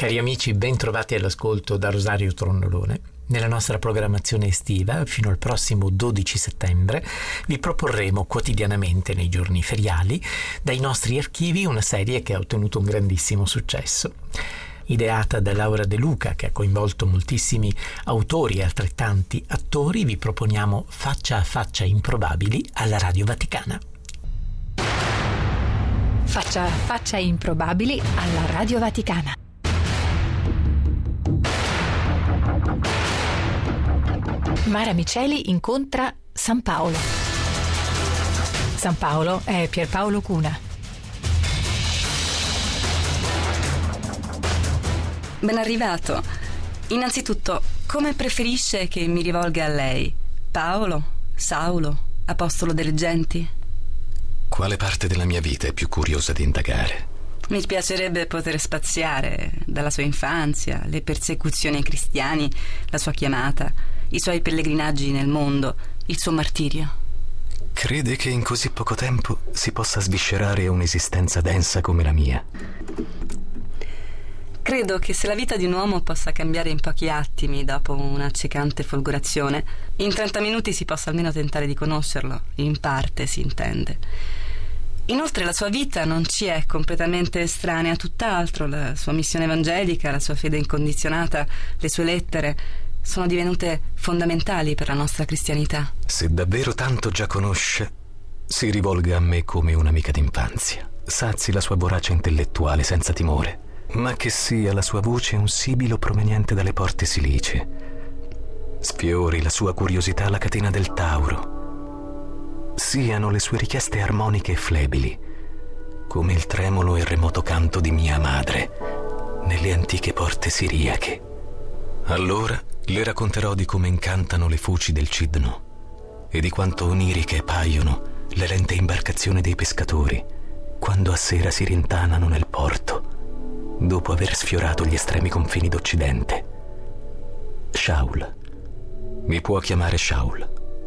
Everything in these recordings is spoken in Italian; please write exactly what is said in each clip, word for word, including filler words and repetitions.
Cari amici, ben trovati all'ascolto da Rosario Tronnolone. Nella nostra programmazione estiva, fino al prossimo dodici settembre, vi proporremo quotidianamente nei giorni feriali dai nostri archivi una serie che ha ottenuto un grandissimo successo. Ideata da Laura De Luca, che ha coinvolto moltissimi autori e altrettanti attori, vi proponiamo Faccia a faccia improbabili alla Radio Vaticana. Faccia a faccia improbabili alla Radio Vaticana. Mara Miceli incontra San Paolo. San Paolo è Pierpaolo Cuna. Ben arrivato. Innanzitutto, come preferisce che mi rivolga a lei? Paolo? Saulo? Apostolo delle genti? Quale parte della mia vita è più curiosa di indagare? Mi piacerebbe poter spaziare dalla sua infanzia, le persecuzioni ai cristiani, la sua chiamata, i suoi pellegrinaggi nel mondo, il suo martirio. Crede che in così poco tempo si possa sviscerare un'esistenza densa come la mia? Credo che se la vita di un uomo possa cambiare in pochi attimi dopo un'accecante folgorazione, in trenta minuti si possa almeno tentare di conoscerlo, in parte si intende. Inoltre la sua vita non ci è completamente estranea, tutt'altro. La sua missione evangelica, la sua fede incondizionata, le sue lettere sono divenute fondamentali per la nostra cristianità. Se davvero tanto già conosce, si rivolga a me come un'amica d'infanzia. Sazi la sua vorace intellettuale senza timore, ma che sia la sua voce un sibilo proveniente dalle porte silicie. Sfiori la sua curiosità la catena del Tauro. Siano le sue richieste armoniche e flebili, come il tremolo e remoto canto di mia madre nelle antiche porte siriache. Allora le racconterò di come incantano le foci del Cidno e di quanto oniriche paiono le lente imbarcazioni dei pescatori quando a sera si rintanano nel porto dopo aver sfiorato gli estremi confini d'Occidente. Shaul. Mi può chiamare Shaul.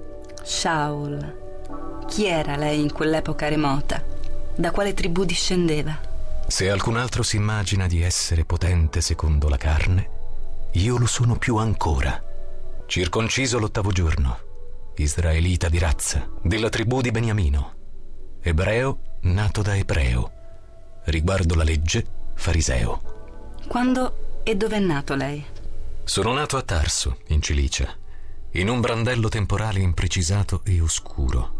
Shaul. Chi era lei in quell'epoca remota? Da quale tribù discendeva? Se alcun altro si immagina di essere potente secondo la carne, io lo sono più ancora. Circonciso l'ottavo giorno, israelita di razza, della tribù di Beniamino, ebreo nato da ebreo, riguardo la legge, fariseo. Quando e dove è nato lei? Sono nato a Tarso, in Cilicia, in un brandello temporale imprecisato e oscuro.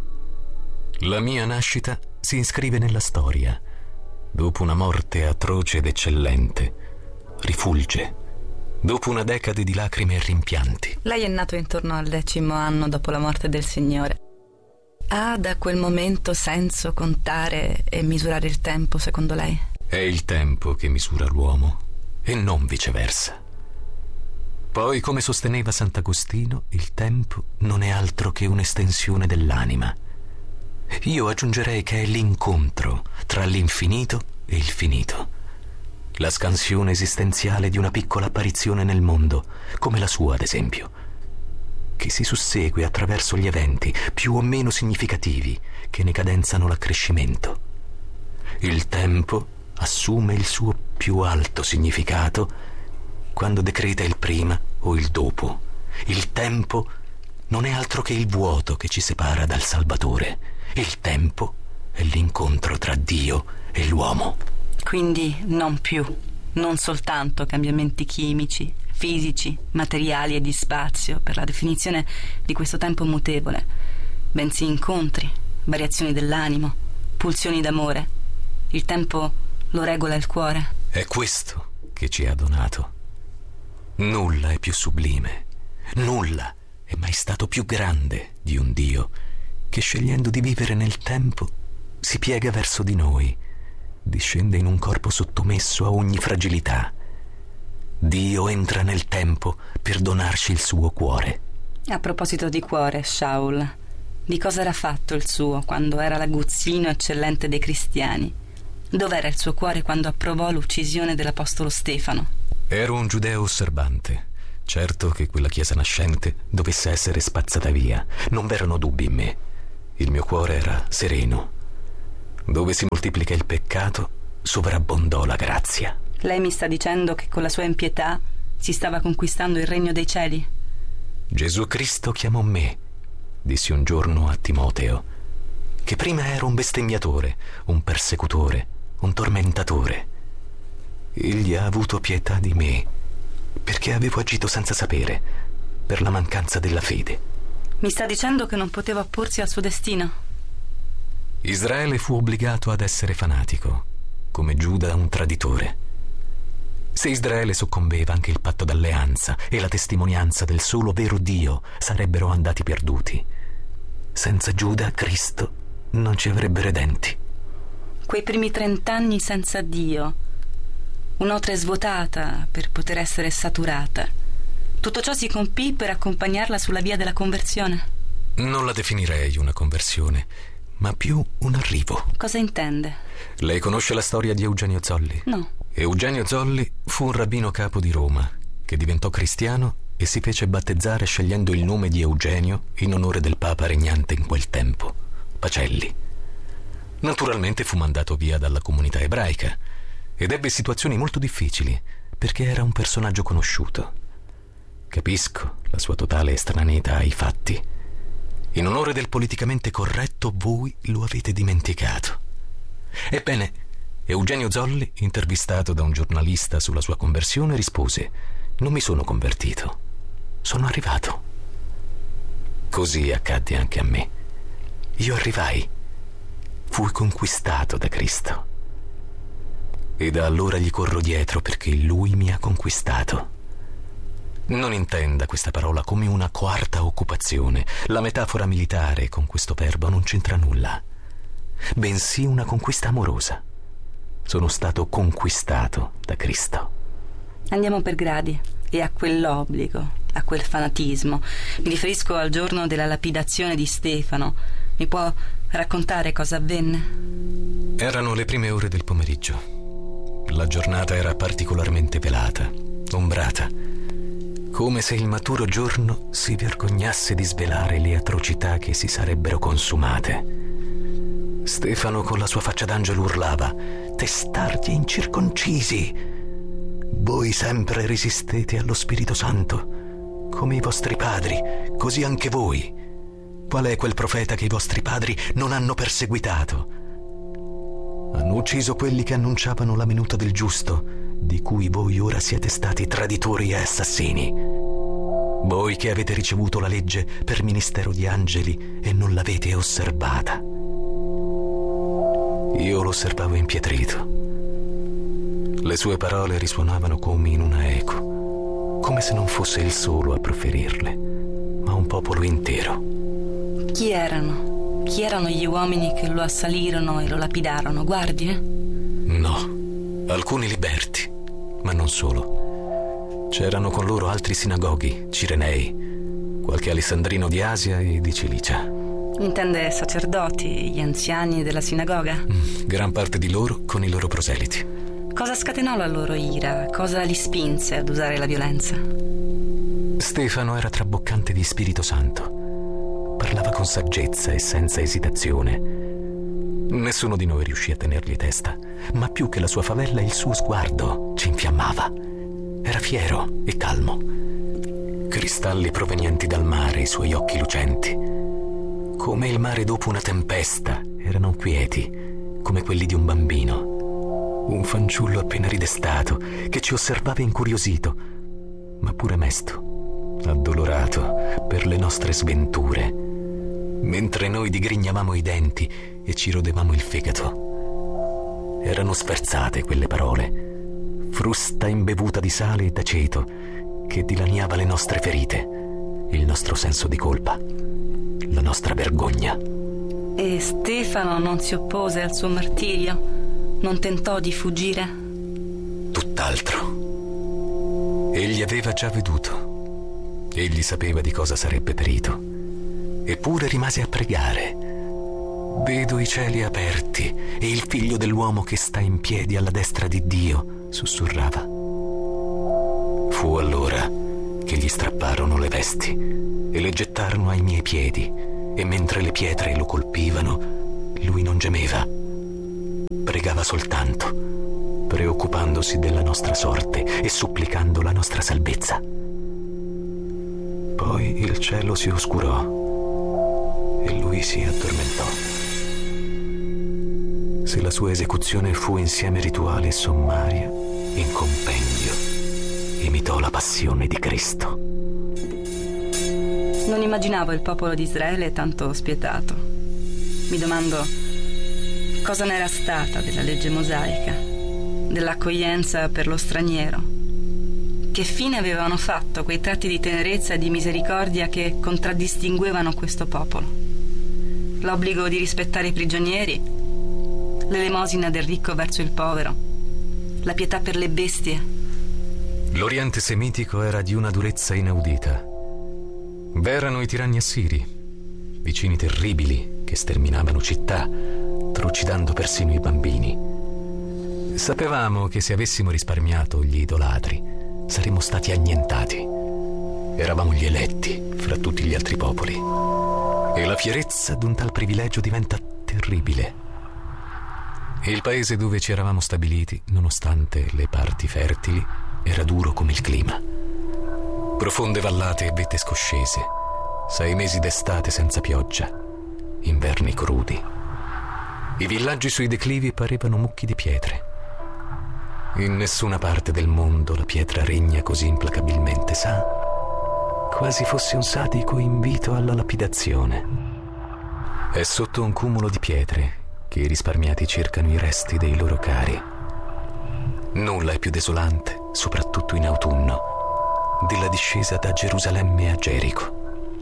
La mia nascita si iscrive nella storia. Dopo una morte atroce ed eccellente, rifulge. Dopo una decade di lacrime e rimpianti. Lei è nato intorno al decimo anno dopo la morte del Signore. Ha da quel momento senso contare e misurare il tempo, secondo lei? È il tempo che misura l'uomo e non viceversa. Poi, come sosteneva Sant'Agostino, il tempo non è altro che un'estensione dell'anima. Io aggiungerei che è l'incontro tra l'infinito e il finito. La scansione esistenziale di una piccola apparizione nel mondo, come la sua ad esempio, che si sussegue attraverso gli eventi più o meno significativi che ne cadenzano l'accrescimento. Il tempo assume il suo più alto significato quando decreta il prima o il dopo. Il tempo non è altro che il vuoto che ci separa dal Salvatore. Il tempo è l'incontro tra Dio e l'uomo. Quindi non più, non soltanto cambiamenti chimici, fisici, materiali e di spazio per la definizione di questo tempo mutevole, bensì incontri, variazioni dell'animo, pulsioni d'amore. Il tempo lo regola il cuore. È questo che ci ha donato. Nulla è più sublime, nulla è mai stato più grande di un Dio che, scegliendo di vivere nel tempo, si piega verso di noi, discende in un corpo sottomesso a ogni fragilità. Dio entra nel tempo per donarci il suo cuore. A proposito di cuore, Shaul, di cosa era fatto il suo quando era l'aguzzino eccellente dei cristiani? Dov'era il suo cuore quando approvò l'uccisione dell'apostolo Stefano? Ero un giudeo osservante. Certo che quella chiesa nascente dovesse essere spazzata via. Non v'erano dubbi in me. Il mio cuore era sereno. Dove si moltiplica il peccato, sovrabbondò la grazia. Lei mi sta dicendo che con la sua impietà si stava conquistando il regno dei cieli? Gesù Cristo chiamò me, dissi un giorno a Timoteo, che prima ero un bestemmiatore, un persecutore, un tormentatore. Egli ha avuto pietà di me, perché avevo agito senza sapere, per la mancanza della fede. Mi sta dicendo che non poteva opporsi al suo destino? Israele fu obbligato ad essere fanatico, come Giuda un traditore. Se Israele soccombeva, anche il patto d'alleanza e la testimonianza del solo vero Dio sarebbero andati perduti. Senza Giuda, Cristo non ci avrebbe redenti. Quei primi trent'anni senza Dio, un'otre svuotata per poter essere saturata. Tutto ciò si compì per accompagnarla sulla via della conversione? Non la definirei una conversione, ma più un arrivo. Cosa intende? Lei conosce la storia di Eugenio Zolli? No. Eugenio Zolli fu un rabbino capo di Roma che diventò cristiano e si fece battezzare scegliendo il nome di Eugenio in onore del papa regnante in quel tempo, Pacelli. Naturalmente fu mandato via dalla comunità ebraica ed ebbe situazioni molto difficili perché era un personaggio conosciuto. Capisco la sua totale estraneità ai fatti. In onore del politicamente corretto voi lo avete dimenticato. Ebbene, Eugenio Zolli, intervistato da un giornalista sulla sua conversione, rispose: non mi sono convertito, sono arrivato. Così accadde anche a me. Io arrivai, fui conquistato da Cristo. E da allora gli corro dietro perché Lui mi ha conquistato. Non intenda questa parola come una quarta occupazione. La metafora militare con questo verbo non c'entra nulla, bensì una conquista amorosa. Sono stato conquistato da Cristo. Andiamo per gradi e a quell'obbligo, a quel fanatismo. Mi riferisco al giorno della lapidazione di Stefano. Mi può raccontare cosa avvenne? Erano le prime ore del pomeriggio. La giornata era particolarmente velata, ombrata, come se il maturo giorno si vergognasse di svelare le atrocità che si sarebbero consumate. Stefano con la sua faccia d'angelo urlava: testardi incirconcisi! Voi sempre resistete allo Spirito Santo, come i vostri padri, così anche voi. Qual è quel profeta che i vostri padri non hanno perseguitato? Hanno ucciso quelli che annunciavano la venuta del giusto, di cui voi ora siete stati traditori e assassini. Voi che avete ricevuto la legge per ministero di angeli e non l'avete osservata. Io lo osservavo impietrito. Le sue parole risuonavano come in una eco, come se non fosse il solo a proferirle, ma un popolo intero. Chi erano? Chi erano gli uomini che lo assalirono e lo lapidarono? Guardi, eh? No, alcuni liberti, ma non solo. C'erano con loro altri sinagoghi, cirenei, qualche alessandrino di Asia e di Cilicia. Intende sacerdoti, gli anziani della sinagoga? Mm, gran parte di loro con i loro proseliti. Cosa scatenò la loro ira? Cosa li spinse ad usare la violenza? Stefano era traboccante di Spirito Santo. Parlava con saggezza e senza esitazione. Nessuno di noi riuscì a tenergli testa, ma più che la sua favella il suo sguardo ci infiammava. Era fiero e calmo. Cristalli provenienti dal mare, i suoi occhi lucenti. Come il mare dopo una tempesta, erano quieti, come quelli di un bambino. Un fanciullo appena ridestato, che ci osservava incuriosito, ma pure mesto, addolorato per le nostre sventure, mentre noi digrignavamo i denti e ci rodevamo il fegato. Erano sferzate quelle parole, frusta imbevuta di sale e d'aceto, che dilaniava le nostre ferite, il nostro senso di colpa, la nostra vergogna. E Stefano non si oppose al suo martirio? Non tentò di fuggire? Tutt'altro. Egli aveva già veduto. Egli sapeva di cosa sarebbe perito. Eppure rimase a pregare. Vedo i cieli aperti e il figlio dell'uomo che sta in piedi alla destra di Dio, sussurrava. Fu allora che gli strapparono le vesti e le gettarono ai miei piedi, e mentre le pietre lo colpivano, lui non gemeva. Pregava soltanto preoccupandosi della nostra sorte e supplicando la nostra salvezza. Poi il cielo si oscurò e lui si addormentò. Se la sua esecuzione fu insieme rituale e sommaria, in compendio imitò la passione di Cristo. Non immaginavo il popolo di Israele tanto spietato. Mi domando cosa n'era stata della legge mosaica, dell'accoglienza per lo straniero. Che fine avevano fatto quei tratti di tenerezza e di misericordia che contraddistinguevano questo popolo? L'obbligo di rispettare i prigionieri, l'elemosina del ricco verso il povero, la pietà per le bestie. L'Oriente semitico era di una durezza inaudita. V'erano i tiranni assiri, vicini terribili che sterminavano città, trucidando persino i bambini. Sapevamo che se avessimo risparmiato gli idolatri saremmo stati annientati. Eravamo gli eletti fra tutti gli altri popoli. E la fierezza d'un tal privilegio diventa terribile. E il paese dove ci eravamo stabiliti, nonostante le parti fertili, era duro come il clima. Profonde vallate e vette scoscese, sei mesi d'estate senza pioggia, inverni crudi. I villaggi sui declivi parevano mucchi di pietre. In nessuna parte del mondo la pietra regna così implacabilmente, sa? Quasi fosse un sadico invito alla lapidazione. È sotto un cumulo di pietre che i risparmiati cercano i resti dei loro cari. Nulla è più desolante, soprattutto in autunno, della discesa da Gerusalemme a Gerico.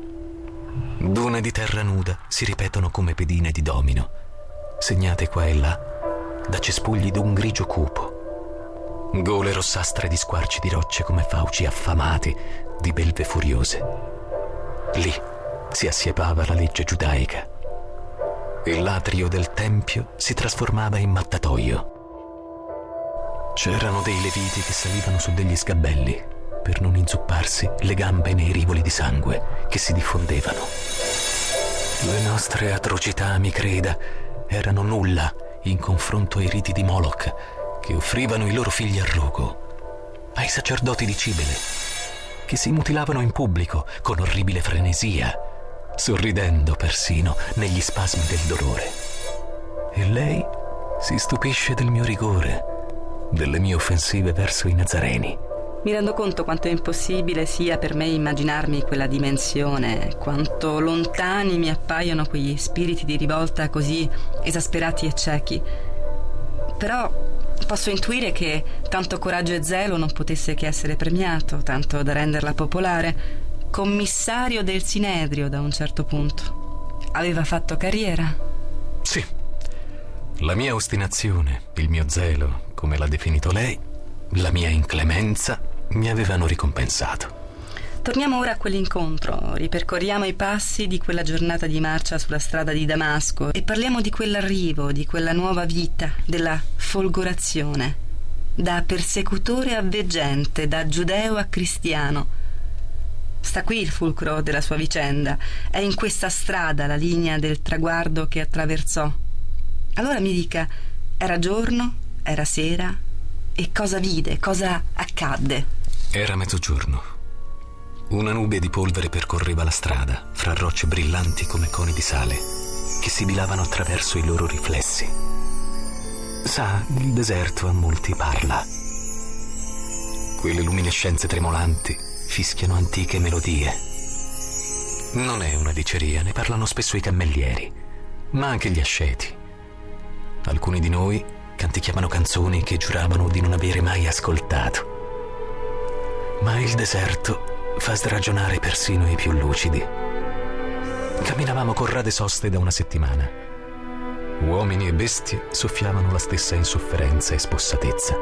Dune di terra nuda si ripetono come pedine di domino, segnate qua e là da cespugli d'un grigio cupo, gole rossastre di squarci di rocce come fauci affamati di belve furiose. Lì si assiepava la legge giudaica e l'atrio del tempio si trasformava in mattatoio. C'erano dei leviti che salivano su degli sgabelli per non inzupparsi le gambe nei rivoli di sangue che si diffondevano. Le nostre atrocità, mi creda, erano nulla in confronto ai riti di Moloch che offrivano i loro figli al rogo, ai sacerdoti di Cibele che si mutilavano in pubblico con orribile frenesia, sorridendo persino negli spasmi del dolore. E lei si stupisce del mio rigore, delle mie offensive verso i Nazareni. Mi rendo conto quanto impossibile sia per me immaginarmi quella dimensione, quanto lontani mi appaiono quegli spiriti di rivolta così esasperati e ciechi. Però posso intuire che tanto coraggio e zelo non potesse che essere premiato, tanto da renderla popolare. Commissario del Sinedrio da un certo punto. Aveva fatto carriera? Sì. La mia ostinazione, il mio zelo, come l'ha definito lei, la mia inclemenza mi avevano ricompensato. Torniamo ora a quell'incontro, ripercorriamo i passi di quella giornata di marcia sulla strada di Damasco e parliamo di quell'arrivo, di quella nuova vita, della folgorazione, da persecutore a veggente, da giudeo a cristiano. Sta qui il fulcro della sua vicenda, è in questa strada la linea del traguardo che attraversò. Allora mi dica, era giorno, era sera, e cosa vide, cosa accadde? Era mezzogiorno. Una nube di polvere percorreva la strada, fra rocce brillanti come coni di sale, che sibilavano attraverso i loro riflessi. Sa, il deserto a molti parla. Quelle luminescenze tremolanti fischiano antiche melodie. Non è una diceria, ne parlano spesso i cammellieri, ma anche gli asceti. Alcuni di noi canticchiavano canzoni che giuravano di non avere mai ascoltato. Ma il deserto fa sragionare persino i più lucidi. Camminavamo con rade soste da una settimana. Uomini e bestie soffiavano la stessa insofferenza e spossatezza.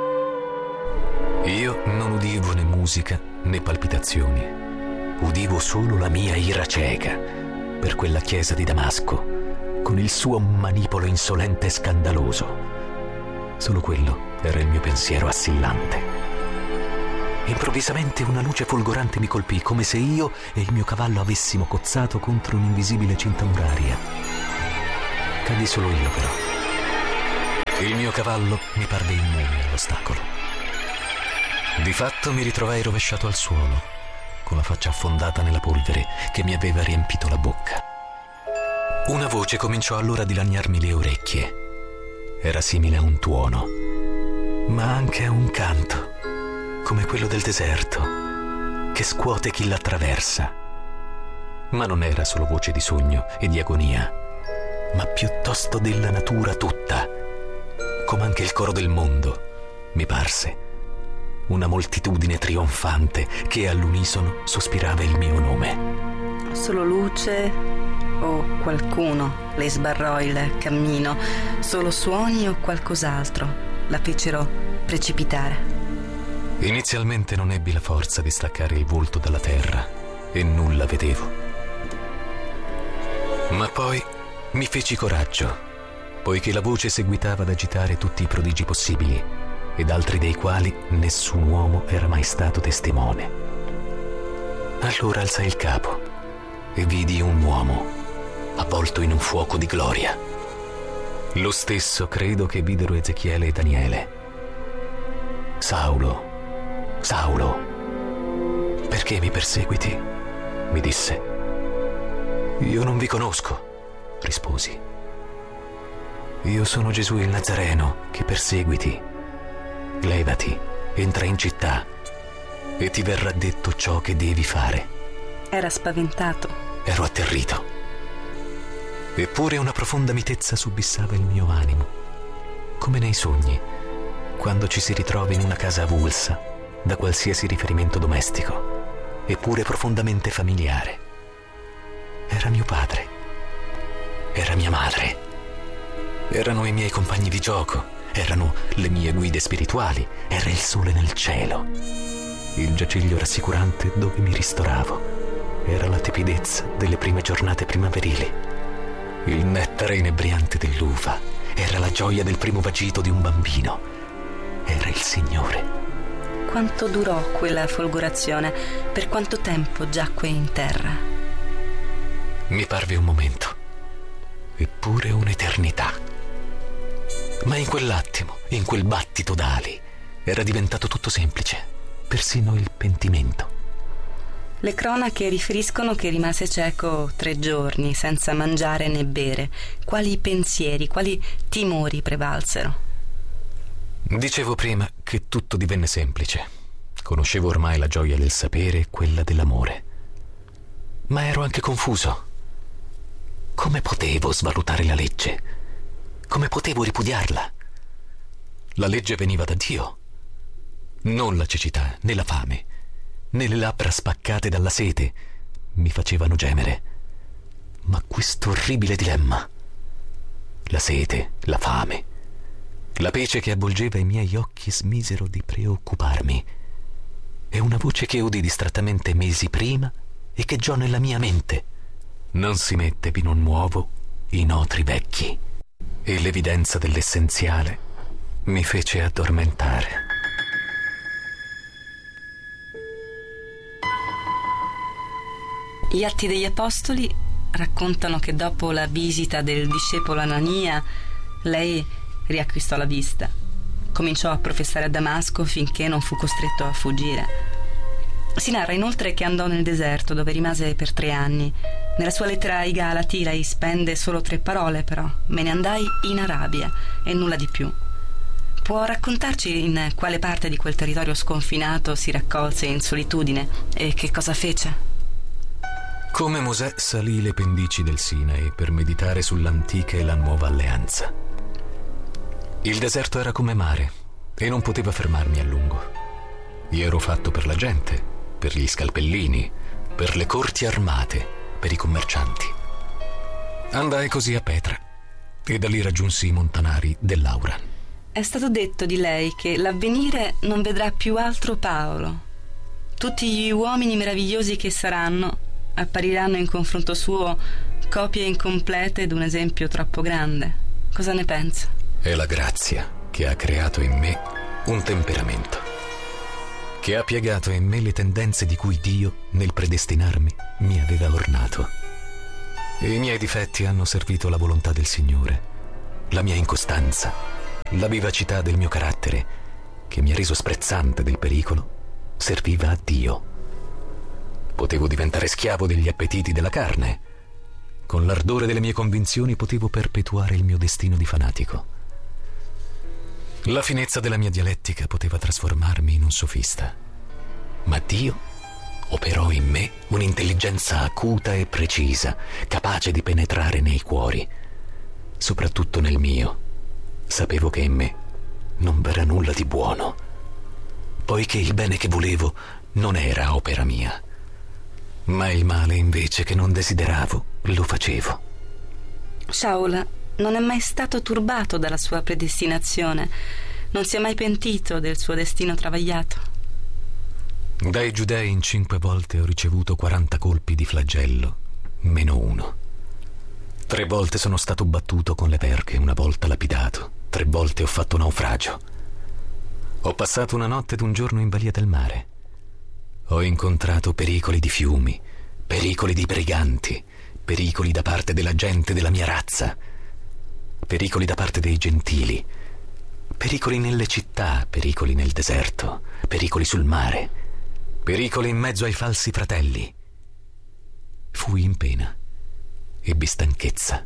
Io non udivo né musica né palpitazioni. Udivo solo la mia ira cieca per quella chiesa di Damasco, con il suo manipolo insolente e scandaloso. Solo quello era il mio pensiero assillante. Improvvisamente una luce folgorante mi colpì, come se io e il mio cavallo avessimo cozzato contro un'invisibile cinta muraria. Caddi solo io, però. Il mio cavallo mi parve immune all'ostacolo. Di fatto mi ritrovai rovesciato al suolo, con la faccia affondata nella polvere che mi aveva riempito la bocca. Una voce cominciò allora a dilaniarmi le orecchie. Era simile a un tuono, ma anche a un canto, come quello del deserto, che scuote chi l'attraversa. Ma non era solo voce di sogno e di agonia, ma piuttosto della natura tutta, come anche il coro del mondo, mi parse. Una moltitudine trionfante che all'unisono sospirava il mio nome. Solo luce o qualcuno le sbarrò il cammino, solo suoni o qualcos'altro la fecero precipitare. Inizialmente non ebbi la forza di staccare il volto dalla terra e nulla vedevo. Ma poi mi feci coraggio, poiché la voce seguitava ad agitare tutti i prodigi possibili, ed altri dei quali nessun uomo era mai stato testimone. Allora alzai il capo e vidi un uomo avvolto in un fuoco di gloria. Lo stesso credo che videro Ezechiele e Daniele. Saulo, Saulo, perché mi perseguiti? Mi disse. Io non vi conosco, risposi. Io sono Gesù il Nazareno che perseguiti. Levati, entra in città e ti verrà detto ciò che devi fare. Era spaventato. Ero atterrito. Eppure una profonda mitezza subissava il mio animo, come nei sogni, quando ci si ritrova in una casa avulsa da qualsiasi riferimento domestico, eppure profondamente familiare. Era mio padre, era mia madre, erano i miei compagni di gioco, erano le mie guide spirituali, era il sole nel cielo, il giaciglio rassicurante dove mi ristoravo, era la tepidezza delle prime giornate primaverili, il nettare inebriante dell'uva, era la gioia del primo vagito di un bambino, era il Signore. Quanto durò quella folgorazione? Per quanto tempo giacque in terra? Mi parve un momento, eppure un'eternità. Ma in quell'attimo, in quel battito d'ali, era diventato tutto semplice, persino il pentimento. Le cronache riferiscono che rimase cieco tre giorni, senza mangiare né bere. Quali pensieri, quali timori prevalsero? Dicevo prima che tutto divenne semplice. Conoscevo ormai la gioia del sapere e quella dell'amore. Ma ero anche confuso. Come potevo svalutare la legge? Come potevo ripudiarla? La legge veniva da Dio. Non la cecità, né la fame, né le labbra spaccate dalla sete mi facevano gemere, ma questo orribile dilemma. La sete, la fame, la pece che avvolgeva i miei occhi smisero di preoccuparmi, e una voce che udì distrattamente mesi prima e echeggiò nella mia mente: non si mette vino nuovo in otri vecchi. E l'evidenza dell'essenziale mi fece addormentare. Gli Atti degli Apostoli raccontano che dopo la visita del discepolo Anania, lei riacquistò la vista. Cominciò a professare a Damasco finché non fu costretto a fuggire. Si narra inoltre che andò nel deserto, dove rimase per tre anni. Nella sua lettera ai Galati lei spende solo tre parole, però: me ne andai in Arabia, e nulla di più. Può raccontarci in quale parte di quel territorio sconfinato si raccolse in solitudine e che cosa fece? Come Mosè salì le pendici del Sinai per meditare sull'antica e la nuova alleanza. Il deserto era come mare e non poteva fermarmi a lungo. Io ero fatto per la gente, per gli scalpellini, per le corti armate, per i commercianti. Andai così a Petra e da lì raggiunsi i montanari dell'Aura. È stato detto di lei che l'avvenire non vedrà più altro Paolo. Tutti gli uomini meravigliosi che saranno appariranno in confronto suo copie incomplete d'un esempio troppo grande. Cosa ne pensa? È la grazia che ha creato in me un temperamento, che ha piegato in me le tendenze di cui Dio, nel predestinarmi, mi aveva ornato. E i miei difetti hanno servito la volontà del Signore, la mia incostanza, La vivacità del mio carattere, che mi ha reso sprezzante del pericolo, serviva a Dio. Potevo diventare schiavo degli appetiti della carne. Con l'ardore delle mie convinzioni potevo perpetuare il mio destino di fanatico. La finezza della mia dialettica poteva trasformarmi in un sofista. Ma Dio operò in me un'intelligenza acuta e precisa, capace di penetrare nei cuori, soprattutto nel mio. Sapevo che in me non v'era nulla di buono, poiché il bene che volevo non era opera mia, ma il male invece che non desideravo lo facevo. Shaul non è mai stato turbato dalla sua predestinazione, non si è mai pentito del suo destino travagliato. Dai giudei in cinque volte ho ricevuto quaranta colpi di flagello, meno uno. Tre volte sono stato battuto con le perche, una volta lapidato, tre volte ho fatto naufragio. Ho passato una notte ed un giorno in balia del mare. Ho incontrato pericoli di fiumi, pericoli di briganti, pericoli da parte della gente della mia razza, pericoli da parte dei gentili, pericoli nelle città, pericoli nel deserto, pericoli sul mare, pericoli in mezzo ai falsi fratelli. Fui in pena, ebbi stanchezza,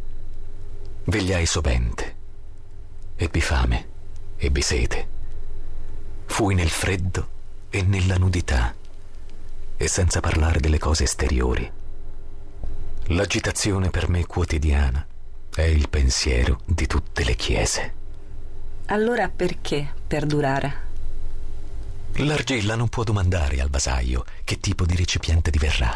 vegliai sovente, ebbi fame, ebbi sete, fui nel freddo e nella nudità, e senza parlare delle cose esteriori. L'agitazione per me quotidiana è il pensiero di tutte le chiese. Allora perché perdurare? L'argilla non può domandare al vasaio che tipo di recipiente diverrà.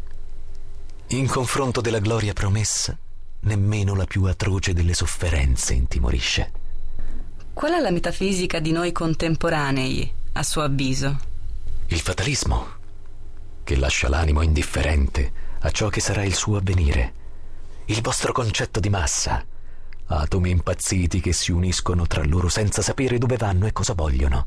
In confronto della gloria promessa, nemmeno la più atroce delle sofferenze intimorisce. Qual è la metafisica di noi contemporanei, a suo avviso? Il fatalismo, che lascia l'animo indifferente a ciò che sarà il suo avvenire. Il vostro concetto di massa, atomi impazziti che si uniscono tra loro senza sapere dove vanno e cosa vogliono.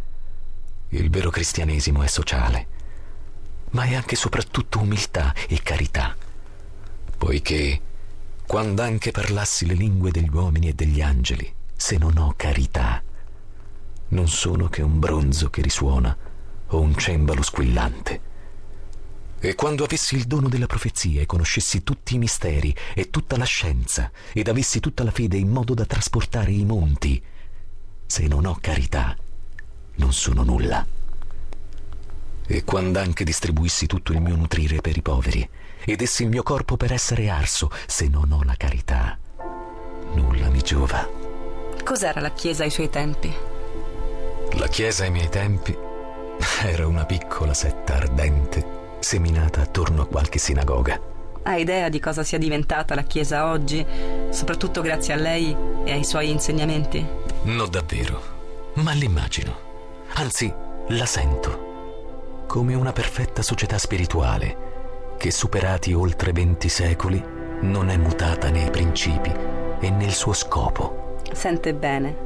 Il vero cristianesimo è sociale, ma è anche soprattutto umiltà e carità, poiché quando anche parlassi le lingue degli uomini e degli angeli, se non ho carità, non sono che un bronzo che risuona o un cembalo squillante. E quando avessi il dono della profezia e conoscessi tutti i misteri e tutta la scienza ed avessi tutta la fede in modo da trasportare i monti, se non ho carità, non sono nulla. E quando anche distribuissi tutto il mio nutrire per i poveri e dessi il mio corpo per essere arso, se non ho la carità, nulla mi giova. Cos'era la Chiesa ai suoi tempi? La Chiesa ai miei tempi era una piccola setta ardente seminata attorno a qualche sinagoga. Ha idea di cosa sia diventata la Chiesa oggi, soprattutto grazie a lei e ai suoi insegnamenti? No, davvero, ma l'immagino. Anzi, la sento come una perfetta società spirituale che, superati oltre venti secoli, non è mutata nei principi e nel suo scopo. Sente bene.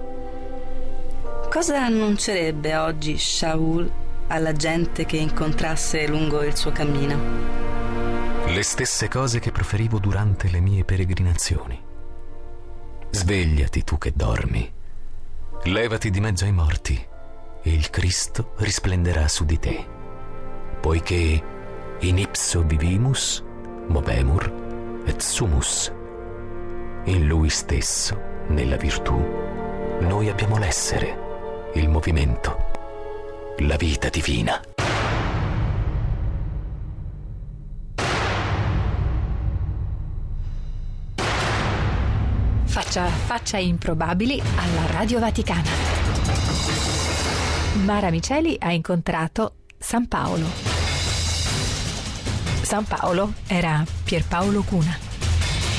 Cosa annuncerebbe oggi Shaul alla gente che incontrasse lungo il suo cammino? Le stesse cose che proferivo durante le mie peregrinazioni. Svegliati tu che dormi, levati di mezzo ai morti e il Cristo risplenderà su di te, poiché in ipso vivimus movemur et sumus. In Lui stesso, nella virtù, noi abbiamo l'essere, il movimento, la vita divina. Faccia a faccia improbabili alla Radio Vaticana. Mara Miceli ha incontrato San Paolo. San Paolo era Pierpaolo Cuna.